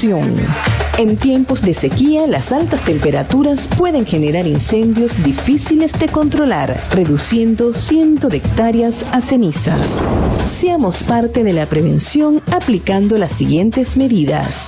Precaución. En tiempos de sequía, las altas temperaturas pueden generar incendios difíciles de controlar, reduciendo cientos de hectáreas a cenizas. Seamos parte de la prevención aplicando las siguientes medidas.